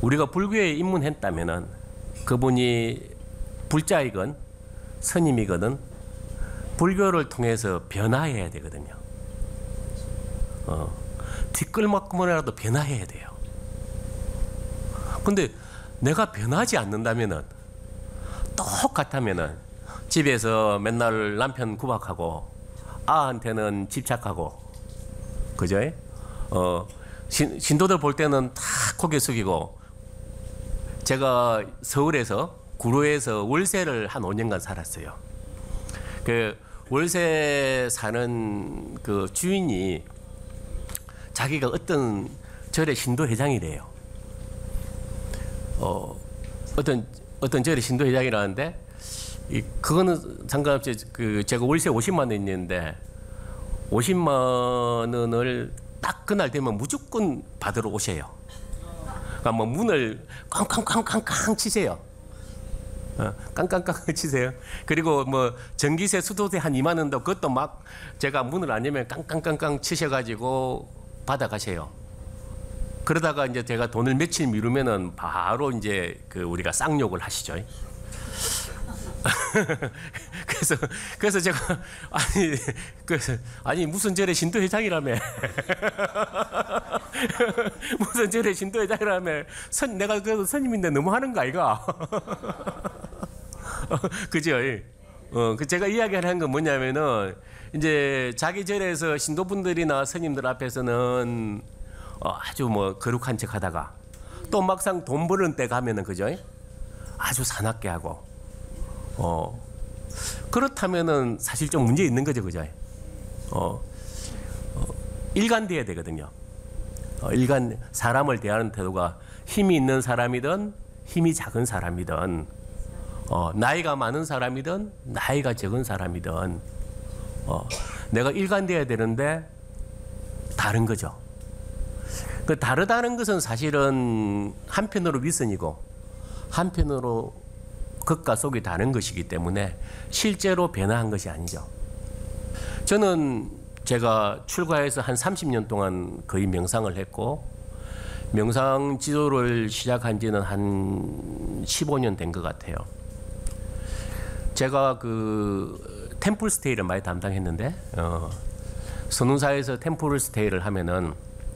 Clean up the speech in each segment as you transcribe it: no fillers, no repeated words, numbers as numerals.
우리가 불교에 입문했다면은 그분이 불자이건 스님이거든 불교를 통해서 변화해야 되거든요. 뒷걸맞고라도 변화해야 돼요. 근데 내가 변하지 않는다면은 똑같다면은 집에서 맨날 남편 구박하고 아한테는 집착하고 그죠? 신도들 볼 때는 다 고개 숙이고 제가 서울에서 구로에서 월세를 한 5년간 살았어요. 그 월세 사는 그 주인이 자기가 어떤 절의 신도 회장이래요. 어떤 절의 신도 회장이라는데 그거는 상관없이 그 제가 월세 50만 원 있는데 50만 원을 딱 그날 되면 무조건 받으러 오셔요. 그러니까 뭐 문을 깡깡깡깡깡 치세요. 깡깡깡 치세요. 그리고 뭐 전기세, 수도세 한 2만 원도 그것도 막 제가 문을 안 열면 깡깡깡깡 치셔가지고 받아가세요. 그러다가 이제 제가 돈을 며칠 미루면은 바로 이제 그 우리가 쌍욕을 하시죠. 그래서 제가 아니 무슨 절의 신도 회장이라며 무슨 절의 신도 회장이라며 내가 그래도 스님인데 너무 하는 거 아이가? 그죠? 제가 이야기하는 건 뭐냐면은 이제 자기 절에서 신도분들이나 스님들 앞에서는 아주 뭐 거룩한 척하다가 또 막상 돈 버는 때 가면은 그죠? 아주 사납게 하고 그렇다면은 사실 좀 문제 있는 거죠, 그죠? 일관돼야 되거든요. 사람을 대하는 태도가 힘이 있는 사람이든 힘이 작은 사람이든 나이가 많은 사람이든 나이가 적은 사람이든 내가 일관돼야 되는데 다른 거죠. 그 다르다는 것은 사실은 한편으로 위선이고 한편으로 겉과 속이 다른 것이기 때문에 실제로 변화한 것이 아니죠. 저는 제가 출가해서 한 30년 동안 거의 명상을 했고 명상 지도를 시작한 지는 한 15년 된 것 같아요. 제가 그 템플 스테이를 많이 담당했는데 선운사에서 템플 스테이를 하면은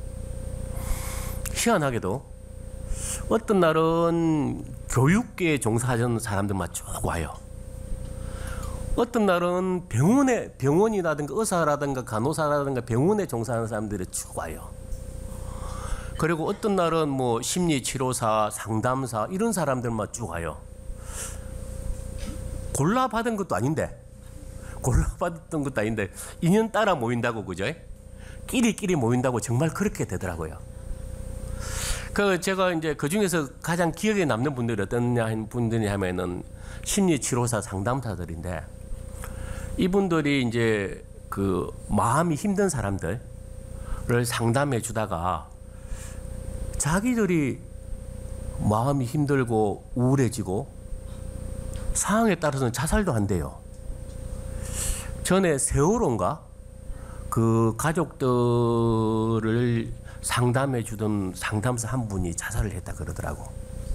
희한하게도 어떤 날은 교육계에 종사하는 사람들만 쭉 와요. 어떤 날은 병원이라든가 의사라든가 간호사라든가 병원에 종사하는 사람들이 쭉 와요. 그리고 어떤 날은 뭐 심리치료사, 상담사 이런 사람들만 쭉 와요. 골라받은 것도 아닌데 골라받았던 것도 아닌데 인연 따라 모인다고 그죠? 끼리끼리 모인다고 정말 그렇게 되더라고요. 제가 이제 그 중에서 가장 기억에 남는 분들이 어떤 분들이 하면은 심리치료사 상담사들인데 이분들이 이제 그 마음이 힘든 사람들을 상담해 주다가 자기들이 마음이 힘들고 우울해지고 상황에 따라서는 자살도 한대요. 전에 세월호인가 그 가족들을 상담해 주던 상담사 한 분이 자살을 했다 그러더라고.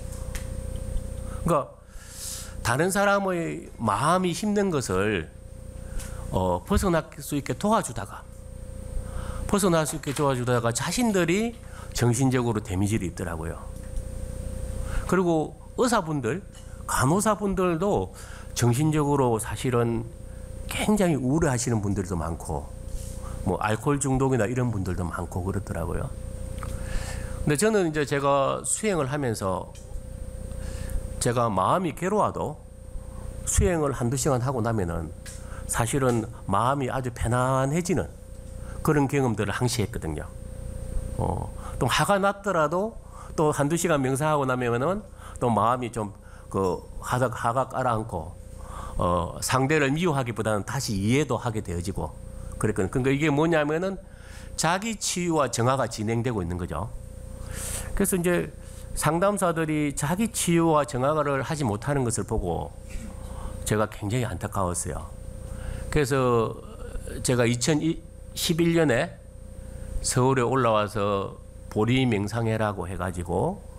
그러니까 다른 사람의 마음이 힘든 것을 벗어날 수 있게 도와주다가 자신들이 정신적으로 데미지를 입더라고요. 그리고 의사분들, 간호사분들도 정신적으로 사실은 굉장히 우울해하시는 분들도 많고 뭐 알코올 중독이나 이런 분들도 많고 그렇더라고요. 근데 저는 이제 제가 수행을 하면서 제가 마음이 괴로워도 수행을 한두 시간 하고 나면은 사실은 마음이 아주 편안해지는 그런 경험들을 항시 했거든요. 또 화가 났더라도 또 한두 시간 명상하고 나면은 또 마음이 좀 화가 깔아앉고 상대를 미워하기보다는 다시 이해도 하게 되어지고 그랬거든요. 그러니까 이게 뭐냐면은 자기 치유와 정화가 진행되고 있는 거죠. 그래서 이제 상담사들이 자기 치유와 정화를 하지 못하는 것을 보고 제가 굉장히 안타까웠어요. 그래서 제가 2011년에 서울에 올라와서 보리 명상회라고 해가지고